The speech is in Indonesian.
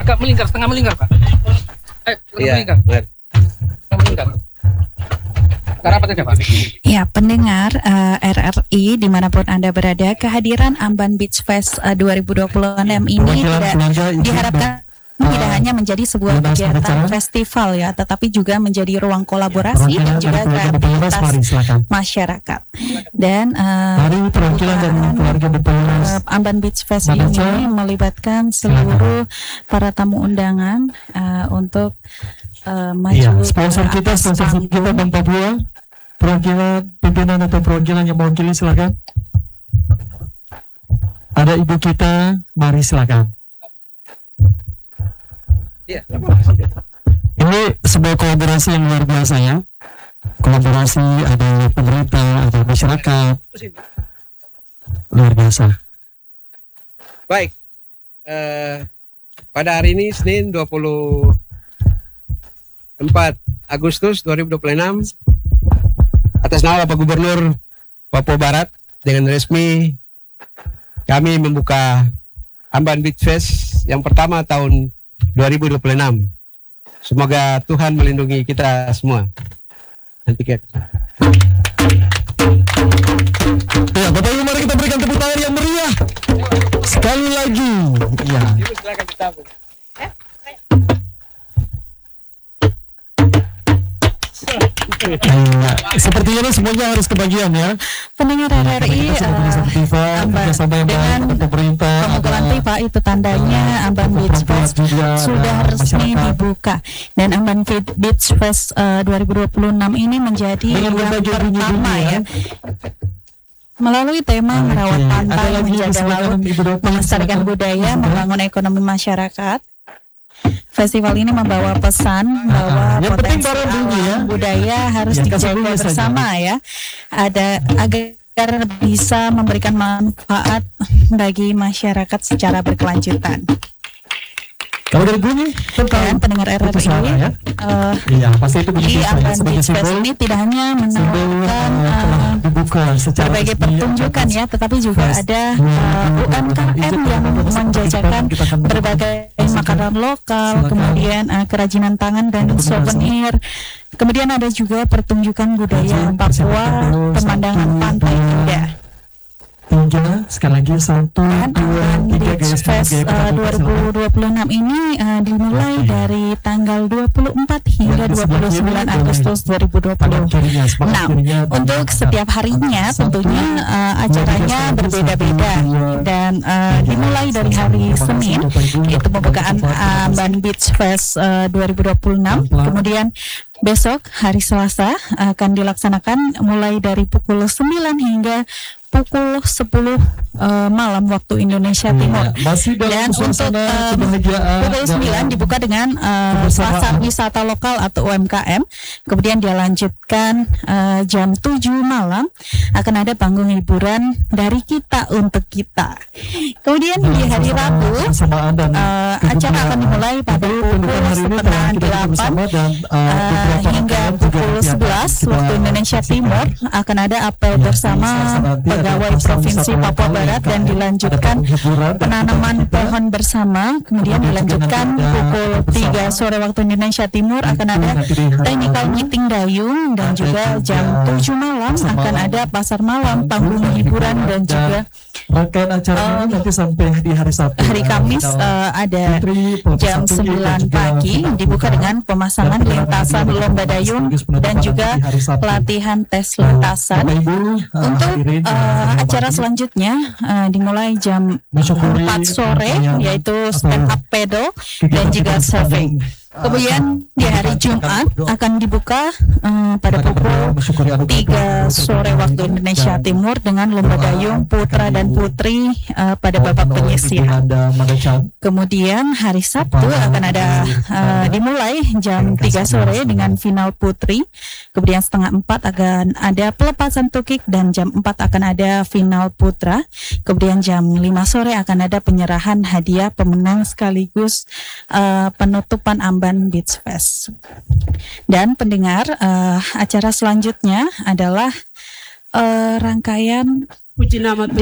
Agak melingkar, setengah melingkar, Pak. Melingkar. Setengah melingkar. Apa saja, Pak? Ya, pendengar RRI dimanapun Anda berada, kehadiran Amban Beach Fest 2026 ini diharapkan tidak hanya menjadi sebuah kegiatan festival ya, tetapi juga menjadi ruang kolaborasi dan juga kreativitas masyarakat. Dan Amban Beach Fest ini melibatkan seluruh para tamu undangan untuk maju. Sponsor kita Bank Papua, perwakilan pimpinan atau perwakilan yang mewakili silakan. Ada ibu kita, mari silakan. Ini sebuah kolaborasi yang luar biasa ya. Kolaborasi ada pemerintah, ada masyarakat. Luar biasa. Baik. Pada hari ini Senin 24 Agustus 2026 atas nama Bapak Gubernur Papua Barat dengan resmi kami membuka Amban Beach Fest yang pertama tahun 2026. Semoga Tuhan melindungi kita semua. Nanti ya, Bapak Ibu, mari kita berikan tepuk tangan yang meriah sekali lagi. Ya. Silakan ditabung. Sepertinya semuanya harus kebagian ya. Pendengar RRI dengan pemukulan tifa itu tandanya Amban Beach Fest sudah resmi dibuka, dan Amban Beach Fest 2026 ini menjadi yang pertama ya, melalui tema merawat pantai, menjaga laut, melestarikan budaya, membangun ekonomi masyarakat. Festival ini membawa pesan bahwa potensi alam budaya harus dijaga bersama ya, agar bisa memberikan manfaat bagi masyarakat secara berkelanjutan. Kalau dari bunyi dan pendengar RRI pasti itu di Amban Beach Fest ini tidak hanya menawarkan berbagai pertunjukan ya, tetapi juga ada UMKM yang menjajakan berbagai makanan lokal, kemudian kerajinan tangan dan souvenir. Kemudian ada juga pertunjukan budaya Papua, pemandangan pantai indah. Sekali lagi 1, 2, 3 Beach Fest 2026 ini dimulai dari tanggal 24 hingga 29 Agustus 2026. Nah, untuk setiap harinya tentunya acaranya berbeda-beda, dan dimulai dari hari Senin yaitu pembukaan Amban Beach Fest 2026. Kemudian besok hari Selasa akan dilaksanakan mulai dari pukul 9 hingga pukul 10 malam waktu Indonesia Timur. Dan untuk pukul 9 dibuka dengan pasar wisata lokal atau UMKM. Kemudian dia lanjutkan jam 7 malam akan ada panggung hiburan dari kita untuk kita. Kemudian di hari Rabu acara akan dimulai pada pukul setengah 8 hingga pukul 11 waktu Indonesia Timur. Akan ada apel bersama pegawai Provinsi Papua Barat dan dilanjutkan penanaman pohon bersama. Kemudian dilanjutkan pukul 3 sore waktu Indonesia Timur akan ada technical meeting dayung, dan juga jam 7 malam akan ada pasar malam, panggung hiburan, dan juga rangkaian acara ini nanti sampai di hari Sabtu. Hari Kamis ada jam 9 pagi dibuka dengan pemasangan lintasan lomba dayung dan juga pelatihan tes lintasan. Untuk acara selanjutnya dimulai jam 4 sore yaitu stand up paddle dan juga surfing. Kemudian di hari Jumat akan dibuka pada pukul 3 sore waktu Indonesia Timur dengan lomba dayung putra dan putri pada babak penyisihan. Kemudian hari Sabtu akan ada dimulai jam 3 sore dengan final putri. Kemudian setengah 4 akan ada pelepasan tukik, dan jam 4 akan ada final putra. Kemudian jam 5 sore akan ada penyerahan hadiah pemenang sekaligus penutupan Amban Beach Fest. Dan pendengar, acara selanjutnya adalah rangkaian